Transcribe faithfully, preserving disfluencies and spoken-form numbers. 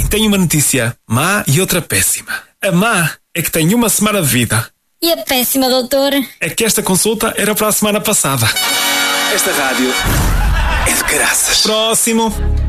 tenho uma notícia má e outra péssima. A má é que tenho uma semana de vida. E a péssima, doutor? É que esta consulta era para a semana passada. Esta rádio é de caraças. Próximo.